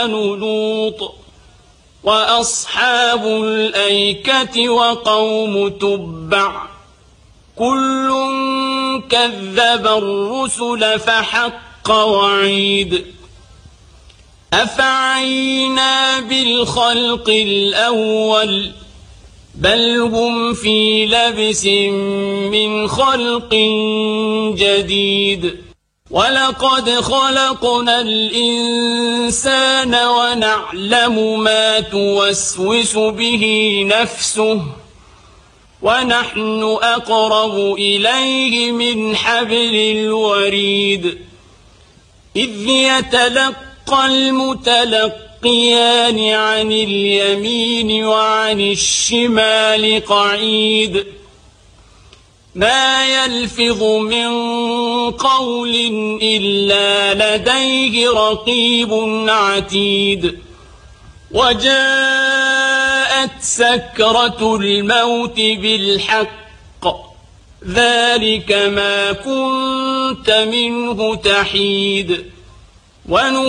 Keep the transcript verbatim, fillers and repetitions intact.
لوط وأصحاب الأيكة وقوم تبع كل كذب الرسل فحق وعيد أفعينا بالخلق الأول بل هم في لبس من خلق جديد ولقد خلقنا الإنسان ونعلم ما توسوس به نفسه ونحن أقرب إليه من حبل الوريد إذ يتلقى المتلقيان عن اليمين وعن الشمال قعيد ما يلفظ من قول إلا لديه رقيب عتيد وجاءت سكرة الموت بالحق ذلك ما كنت منه تحيد